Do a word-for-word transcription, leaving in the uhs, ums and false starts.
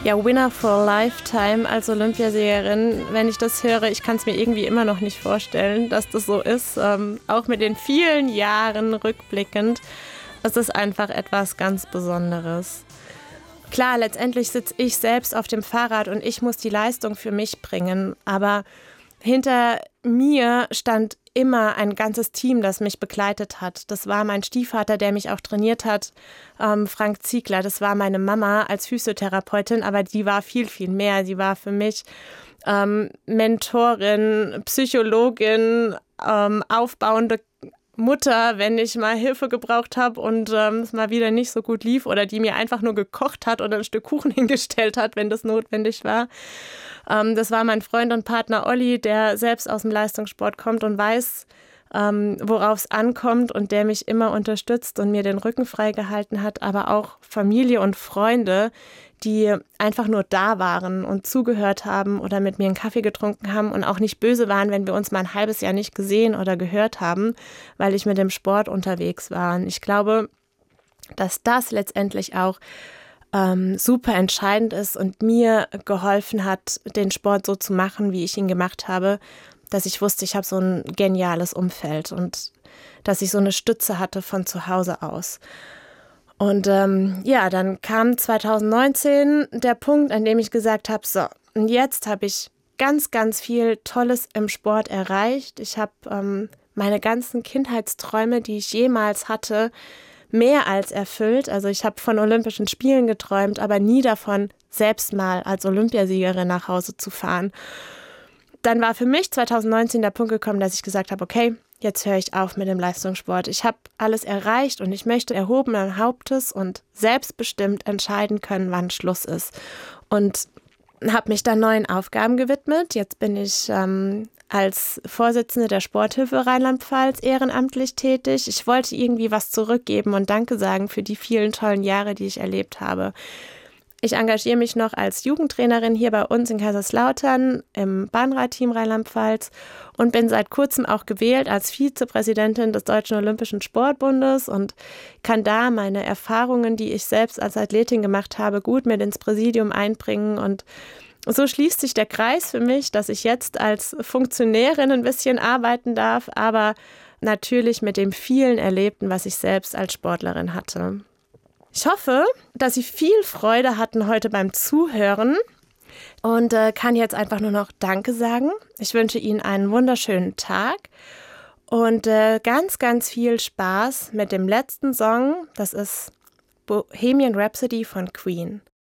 Ja, Winner for a Lifetime als Olympiasiegerin, wenn ich das höre, ich kann es mir irgendwie immer noch nicht vorstellen, dass das so ist. Ähm, auch mit den vielen Jahren rückblickend, es ist einfach etwas ganz Besonderes. Klar, letztendlich sitze ich selbst auf dem Fahrrad und ich muss die Leistung für mich bringen, aber hinter mir stand immer ein ganzes Team, das mich begleitet hat. Das war mein Stiefvater, der mich auch trainiert hat, ähm, Frank Ziegler. Das war meine Mama als Physiotherapeutin, aber die war viel, viel mehr. Sie war für mich ähm, Mentorin, Psychologin, ähm, aufbauende Mutter, wenn ich mal Hilfe gebraucht habe und ähm, es mal wieder nicht so gut lief oder die mir einfach nur gekocht hat oder ein Stück Kuchen hingestellt hat, wenn das notwendig war. Ähm, das war mein Freund und Partner Olli, der selbst aus dem Leistungssport kommt und weiß, ähm, worauf es ankommt und der mich immer unterstützt und mir den Rücken frei gehalten hat, aber auch Familie und Freunde, die einfach nur da waren und zugehört haben oder mit mir einen Kaffee getrunken haben und auch nicht böse waren, wenn wir uns mal ein halbes Jahr nicht gesehen oder gehört haben, weil ich mit dem Sport unterwegs war. Und ich glaube, dass das letztendlich auch ähm, super entscheidend ist und mir geholfen hat, den Sport so zu machen, wie ich ihn gemacht habe, dass ich wusste, ich habe so ein geniales Umfeld und dass ich so eine Stütze hatte von zu Hause aus. Und ähm, ja, dann kam zwanzig neunzehn der Punkt, an dem ich gesagt habe, so, und jetzt habe ich ganz, ganz viel Tolles im Sport erreicht. Ich habe ähm, meine ganzen Kindheitsträume, die ich jemals hatte, mehr als erfüllt. Also ich habe von Olympischen Spielen geträumt, aber nie davon, selbst mal als Olympiasiegerin nach Hause zu fahren. Dann war für mich zwanzig neunzehn der Punkt gekommen, dass ich gesagt habe, okay, jetzt höre ich auf mit dem Leistungssport. Ich habe alles erreicht und ich möchte erhobenen Hauptes und selbstbestimmt entscheiden können, wann Schluss ist. Und habe mich dann neuen Aufgaben gewidmet. Jetzt bin ich ähm, als Vorsitzende der Sporthilfe Rheinland-Pfalz ehrenamtlich tätig. Ich wollte irgendwie was zurückgeben und Danke sagen für die vielen tollen Jahre, die ich erlebt habe. Ich engagiere mich noch als Jugendtrainerin hier bei uns in Kaiserslautern im Bahnradteam Rheinland-Pfalz und bin seit kurzem auch gewählt als Vizepräsidentin des Deutschen Olympischen Sportbundes und kann da meine Erfahrungen, die ich selbst als Athletin gemacht habe, gut mit ins Präsidium einbringen. Und so schließt sich der Kreis für mich, dass ich jetzt als Funktionärin ein bisschen arbeiten darf, aber natürlich mit dem vielen Erlebten, was ich selbst als Sportlerin hatte. Ich hoffe, dass Sie viel Freude hatten heute beim Zuhören und äh, kann jetzt einfach nur noch Danke sagen. Ich wünsche Ihnen einen wunderschönen Tag und äh, ganz, ganz viel Spaß mit dem letzten Song. Das ist Bohemian Rhapsody von Queen.